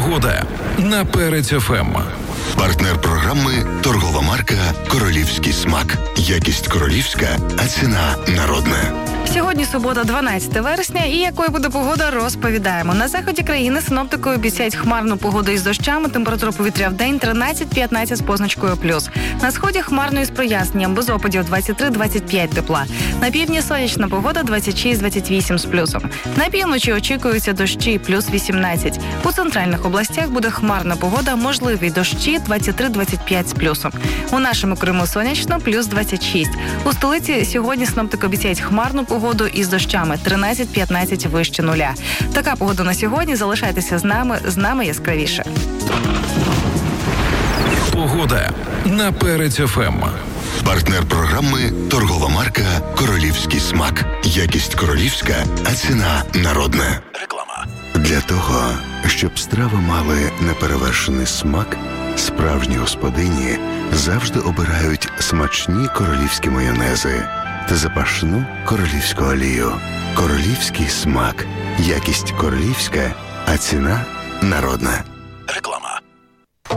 Погода на Перець ФМ. Партнер програми – торгова марка «Королівський смак». Якість королівська, а ціна народна. Сьогодні субота, 12 вересня, і якою буде погода, розповідаємо. На заході країни синоптики обіцяють хмарну погоду із дощами, температура повітря в день 13-15 з позначкою плюс. На сході хмарно із проясненням, без опадів 23-25 тепла. На півдні сонячна погода 26-28 з плюсом. На півночі очікуються дощі плюс 18. У центральних областях буде хмарна погода, можливі дощі 23-25 з плюсом. У нашому Криму сонячно плюс 26. У столиці сьогодні синоптики обіцяють хмарну погоду із дощами 13-15 вище нуля. Така погода на сьогодні. Залишайтеся з нами яскравіше. Погода на Перець ФМ. Партнер програми – торгова марка «Королівський смак». Якість королівська, а ціна народна. Реклама. Для того, щоб страви мали неперевершений смак, справжні господині завжди обирають смачні королівські майонези та запашну королівську олію. Королівський смак. Якість королівська, а ціна народна. Реклама.